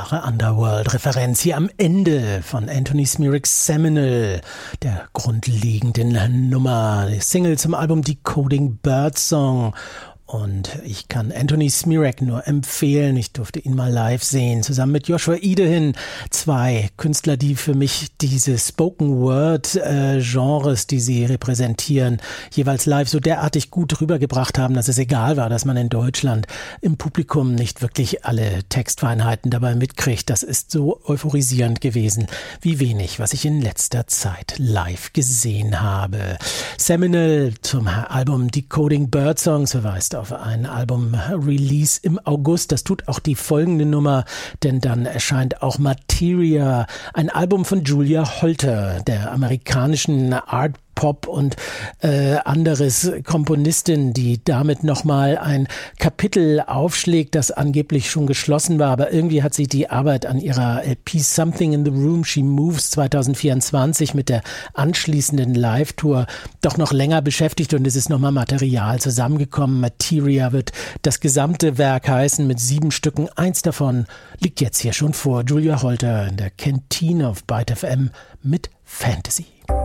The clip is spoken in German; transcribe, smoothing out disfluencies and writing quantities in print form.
klare Underworld-Referenz hier am Ende von Anthony Smiricks Seminal, der grundlegenden Nummer, der Single zum Album Decoding Birdsong. Und ich kann Anthony Smirak nur empfehlen. Ich durfte ihn mal live sehen, zusammen mit Joshua Idehin. Zwei Künstler, die für mich diese Spoken-Word-Genres, die sie repräsentieren, jeweils live so derartig gut rübergebracht haben, dass es egal war, dass man in Deutschland im Publikum nicht wirklich alle Textfeinheiten dabei mitkriegt. Das ist so euphorisierend gewesen, wie wenig, was ich in letzter Zeit live gesehen habe. Seminal zum Album Decoding Birdsongs verweist auf ein Album-Release im August. Das tut auch die folgende Nummer, denn dann erscheint auch Materia, ein Album von Julia Holter, der amerikanischen Art Pop und anderes Komponistin, die damit nochmal ein Kapitel aufschlägt, das angeblich schon geschlossen war, aber irgendwie hat sie die Arbeit an ihrer LP Something in the Room She Moves 2024 mit der anschließenden Live-Tour doch noch länger beschäftigt und es ist nochmal Material zusammengekommen. Materia wird das gesamte Werk heißen mit 7 Stücken. 1 davon liegt jetzt hier schon vor. Julia Holter in der Kantine auf Byte FM mit Fantasy.